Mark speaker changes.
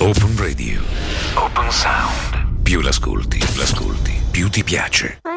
Speaker 1: Open Radio. Open Sound. Più l'ascolti, più ti piace.